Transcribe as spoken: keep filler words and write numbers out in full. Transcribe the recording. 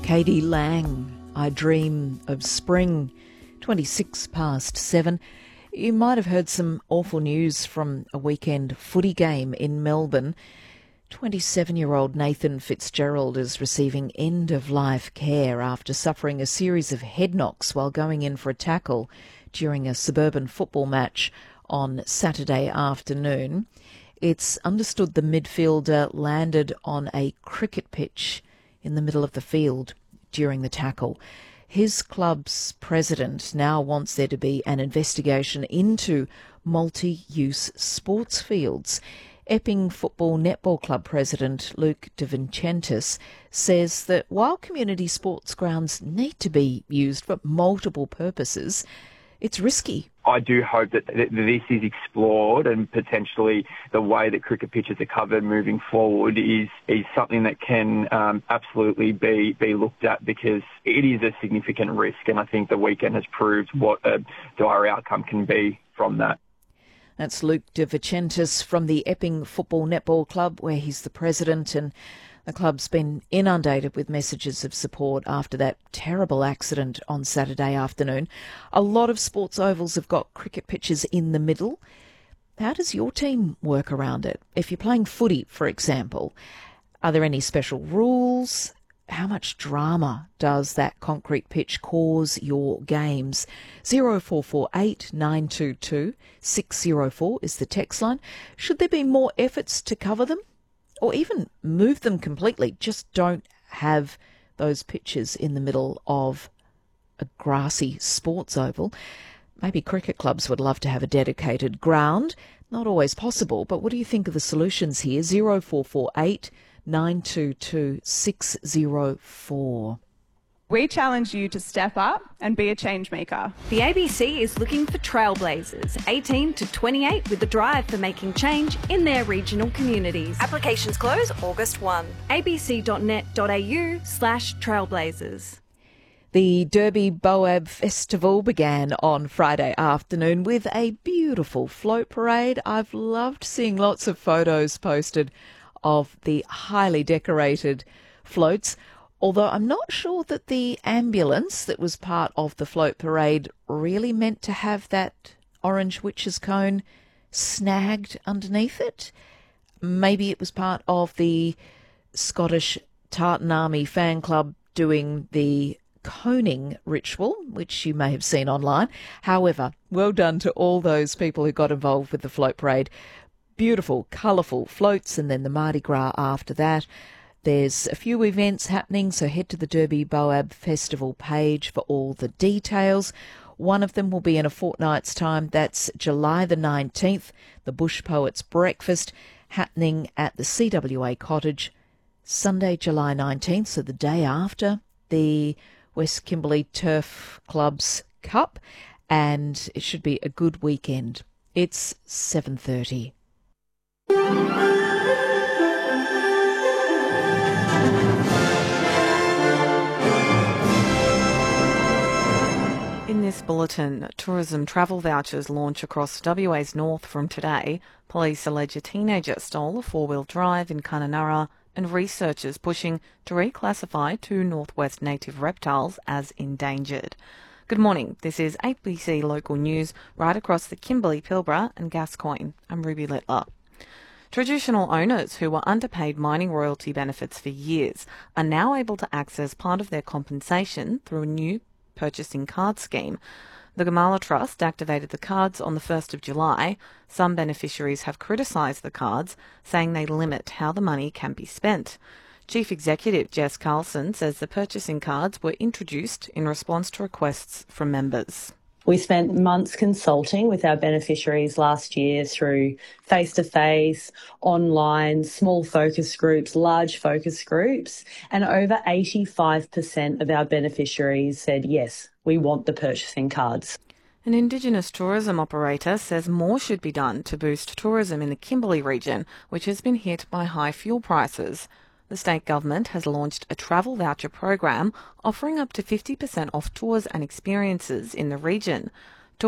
Katie Lang, I Dream of Spring, twenty-six past seven. You might have heard some awful news from a weekend footy game in Melbourne. twenty-seven-year-old Nathan Fitzgerald is receiving end-of-life care after suffering a series of head knocks while going in for a tackle during a suburban football match on Saturday afternoon. It's understood the midfielder landed on a cricket pitch in the middle of the field during the tackle. His club's president now wants there to be an investigation into multi-use sports fields. Epping Football Netball Club president Luke De Vincentis says that while community sports grounds need to be used for multiple purposes, it's risky. I do hope that th- this is explored and potentially the way that cricket pitches are covered moving forward is is something that can um, absolutely be, be looked at, because it is a significant risk, and I think the weekend has proved what a dire outcome can be from that. That's Luke De Vincentis from the Epping Football Netball Club, where he's the president, and the club's been inundated with messages of support after that terrible accident on Saturday afternoon. A lot of sports ovals have got cricket pitches in the middle. How does your team work around it? If you're playing footy, for example, are there any special rules? How much drama does that concrete pitch cause your games? zero four four eight nine two two six zero four is the text line. Should there be more efforts to cover them? Or even move them completely? Just don't have those pitches in the middle of a grassy sports oval. Maybe cricket clubs would love to have a dedicated ground. Not always possible, but what do you think of the solutions here? zero four four eight nine two two six zero four. We challenge you to step up and be a change maker. The A B C is looking for trailblazers, eighteen to twenty-eight, with a drive for making change in their regional communities. Applications close August first. abc.net.au slash trailblazers. The Derby Boab Festival began on Friday afternoon with a beautiful float parade. I've loved seeing lots of photos posted of the highly decorated floats, although I'm not sure that the ambulance that was part of the float parade really meant to have that orange witch's cone snagged underneath it. Maybe it was part of the Scottish Tartan Army fan club doing the coning ritual, which you may have seen online. However, well done to all those people who got involved with the float parade. Beautiful, colourful floats, and then the Mardi Gras after that. There's a few events happening, so head to the Derby Boab Festival page for all the details. One of them will be in a fortnight's time. That's July the nineteenth, the Bush Poets Breakfast, happening at the C W A Cottage. Sunday, July nineteenth, so the day after the West Kimberley Turf Club's Cup, and it should be a good weekend. It's seven thirty. In this bulletin, tourism travel vouchers launch across W A's north from today. Police allege a teenager stole a four-wheel drive in Kununurra, and researchers pushing to reclassify two northwest native reptiles as endangered. Good morning. This is A B C Local News right across the Kimberley, Pilbara and Gascoyne. I'm Ruby Littler. Traditional owners who were underpaid mining royalty benefits for years are now able to access part of their compensation through a new purchasing card scheme. The Gamala Trust activated the cards on the first of July. Some beneficiaries have criticised the cards, saying they limit how the money can be spent. Chief Executive Jess Carlson says the purchasing cards were introduced in response to requests from members. We spent months consulting with our beneficiaries last year through face-to-face, online, small focus groups, large focus groups, and over eighty-five percent of our beneficiaries said, yes, we want the purchasing cards. An Indigenous tourism operator says more should be done to boost tourism in the Kimberley region, which has been hit by high fuel prices. The state government has launched a travel voucher program offering up to fifty percent off tours and experiences in the region.